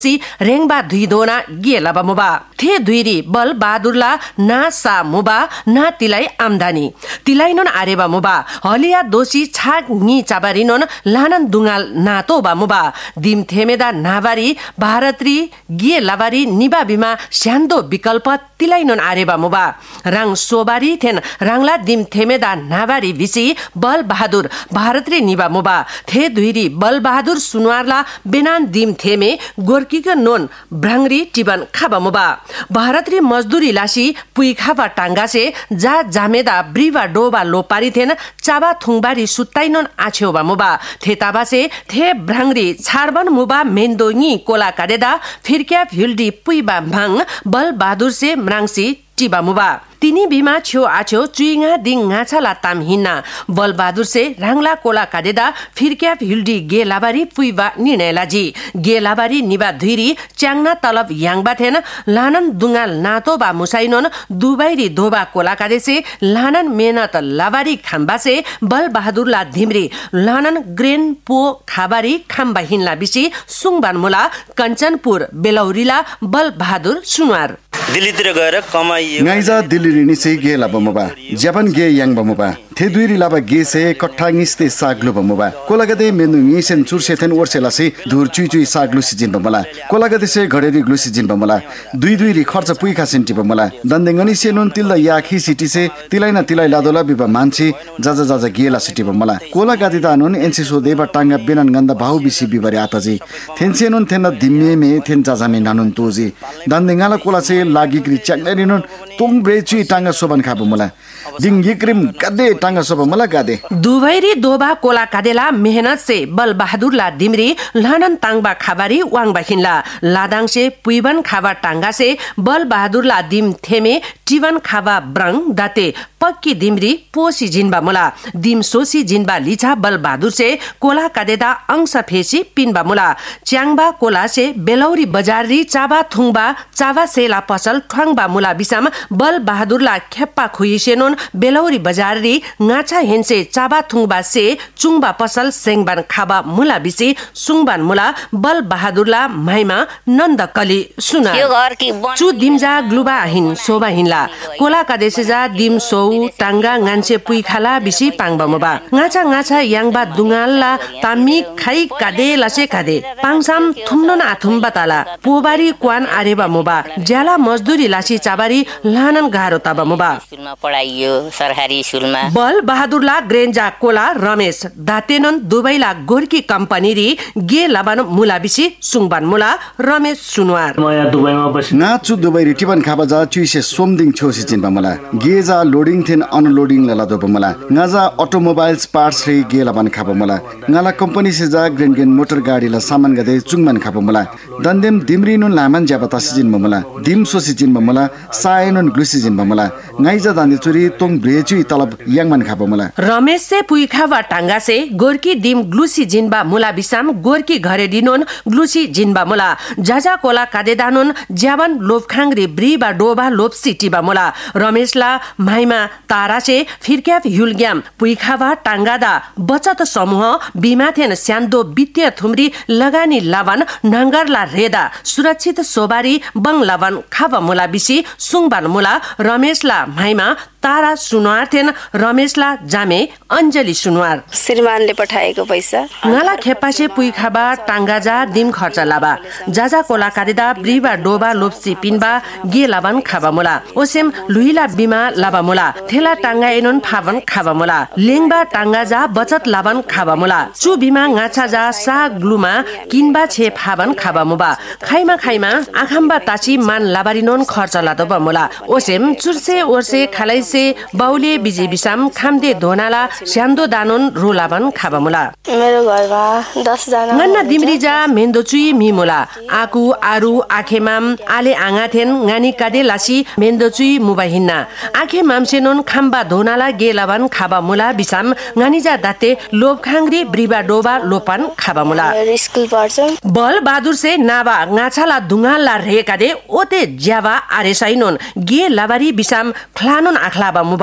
रेङबा धुइदोना गे लाबा मुबा थे धुइरी बल बहादुरला ना सा मुबा ना तिलाई आमदानी तिलाई नन आरेबा मुबा हलिया दोषी छाग नि चाबारिनन लानन दुंगाल नातो बा मुबा दिम थेमेदा नाबारी भारतरी गे लाबारी निबा बिमा स्यान्दो विकल्प तिलाई नन आरेबा मुबा राङ सोबारी थेन राङला दिम थेमेदा नाबारी विसी बल बहादुर भारतरी निबा मुबा थे धुइरी बल बहादुर सुनवारला बेनान दिम थेमे गोर्कीको नोन भ्राङ्री टिबन खाबा मुबा भारतरी मजदुरी लासी पुई खाबा टाङ्गासे जा जामेदा ब्रिवा डोबा लोपारी थेन चाबा थुङबारी सुत्ताइनन आछेउबा मुबा थेताबासे थे भ्राङ्री छारबन मुबा मेन्दोनी कोला काडेदा फिरक्या भिल्डी पुइबा भाङ बल बहादुर से म्राङसी टिबा मुबा तिनी बिमा छेउ आछेउ चुइङा दिङ गाछाला ताम हिन्ना बल बहादुर से राङला कोला काडेदा फिरक्या भिल्डी गे लाबारी पुइबा निर्णय लाजी गे लाबारी निबा धुइरी च्याङना तलब याङबा थेन लानन दुंगाल नातो बा मुसाइनन दुबाइरी धोबा कोला काडेसे लानन मेहनत लाबारी खाम्बासे बल बहादुर ला धिमरी लानन ग्रेन पो खाबारी खाम्बा हिन्ला बिसी सुङबान मुला कञ्चनपुर बेलौरीला बल बहादुर सुनवार दिल्लीतिर गएर कमाइयो ngaisa Delhi rini se ge la bamuba japan ge yang bamuba the duiri laba ge se kothangi ste saglu bamuba kolagade menu ngisen churse then orsela se dur chui chui saglu sijin bamala kolagade se घडेरी glue sijin bamala दुई दुई खर्च पुइखा centi बमला दन्देngani se non tilla yakhi city se तिलाइना तिलाइ लादोला बिबा मान्छे जाजा जाजा गेला city बमला kolagade da non ensi so deba tanga benan ganda भाउ BC बिबरे आताजी थेन्से non थेन दिmme me थेन जाजा मे नानुन तोजी दन्देngala Cola से लागि क्रि च्याङरी non तुम ब्रेची टांगा सोबन खाबो मला दिङ यक्रिम गदे टांगा सोबन मला गदे दुबैरी दोबा कोला कादेला मेहनत से बल बहादुर ला दिमरी लानन ताङबा खाबारी वाङबा खिनला लादाङ से पुइबन खाबा टांगा से बल बहादुर ला दिम थेमे टिवन खाबा ब्रङ दाते पक्की दिमरी पोसी जिनबा मुला दिम सोसी जिनबा लिछा बल बहादुर से कोला कादेदा अंश फेसी पिनबा मुला च्याङबा कोला से बेलौरी बजारी चाबा थुङबा चाबा सेला पसल ठ्वाङबा मुला बिसाम बल बहादुर ला खेप्पा खुइसेनोन बेलौरी बजारी गाछा हेन्से चाबा थुङबा से चुङबा पसल सेङबान खाबा मुला बिसी सुङबान मुला बल बहादुर ला माइमा नन्दकली सुना चु दिमजा ग्लुबा हिन सोबा हिनला कोला कादेसेजा दिम सौ टांगा गान्छे पुइखाला बिसी पाङबा मुबा गाछा गाछा याङबा दुङालला तामी खाइ कादे लसे कादे पाङसाम थुम्नन आथुम्बा ताला पोबारी क्वान आरेबा मुबा ज्याला मजदुरी लासी चाबारी लानन गाह्रो तबा मुबा स्कुलमा पढाइयो सरकारी स्कुलमा बल बहादुर ला ग्रेन्जा कोला रमेश दातेनन दुबैला गोर्की कम्पनी री गे लाबान मुला बिसी सुङबान मुला रमेश सुनवार म यहाँ दुबईमा बसी नाचु दुबई रिटिबन खाबा जा चुइसे सोमदिङ छोसी चिन बमला गेजा लोडिङ थेन अनलोडिङ लला दो बमला ngaza अटोमोबाइल्स पार्ट्स रे गे लाबान खाबा मला ngala कम्पनी से जा ग्रेन ग्रेन मोटर गाडी ला सामान गदे चुङमान खाबा मला दन्देम दिमरिनु लामान ज्याबा तसिजिन बमला दिम सोसी जिन बमला सायनन ग्लुसी जिन बमला ngaisa दानि चुरी तोङ ब्रेचु तलब याङमान खाबा मला रमेश से पुइखावा टांगा से गोर्की दिम ग्लुसी जिनबा मुला बिसाम गोर्की घरे दिनोन ग्लुसी जिनबा मुला जाजा कोला कादेदानोन ज्यावन लोफखाङरी ब्रिबा डोबा लोप सिटीबा मुला रमेशला माइमा तारा से फिरक्या हुलग्याम पुइखावा टांगादा बचत समूह बिमाथेन स्यान्दो वित्तीय थुमरी लगानी लावन नंगरला रेदा सुरक्षित सोबारी बङ लावन खाबा मुला बिसी सुङबान मुला रमेशला माइमा तारा सुनवार थेन रमेशला जामे अञ्जली सुनवार श्रीमानले पठाएको पैसा ngala खेपासे पुइखाबा टांगाजा दिम खर्च लाबा जाजा कोला कादेदा ब्रिबा डोबा लोप्सी पिनबा गे लाबान खाबा मुला ओसेम लुइला बिमा लाबा मुला थेला टांगा एनन फाबन खाबा मुला लेङबा टांगाजा बचत लाबान खाबा मुला चु बिमा गाछा जा सा ग्लुमा किनबा छे फाबन खाबा मुबा खाइमा खाइमा आखाम्बा ताची मान लाबारिनोन खर्च लादोबा मुला ओसेम चुर्से ओर्से खालाइसे बाउले बिजी बिसाम खामदे धोनाला स्यान्दो दानोन रोलाबन खाबा मुला मेरो घरमा 10 जना ngana dimrija mendochui mimola aku aru akhemam ale angathen ngani kade lasi mendochui mubahinna akhemam senon khamba dhonala gelaban khaba mula bisam nganija date लोभखाङरी ब्रिबा डोबा लोपन खाबा मुला स्कुल पढ्छ बल बहादुर से नाबा गाछाला दुङाला रेकादे ओते ज्यावा आरेसाइनोन गे लाबारी बिसाम ख्लानोन आखलाबा मुबा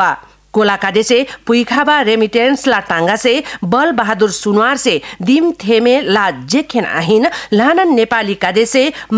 कोला कादेसे पुइखाबा रेमिटेंस ला टांगा से बल बहादुर सुनवार से दिम थेमे ला जेखेन आहिन लानन नेपाली कादेसे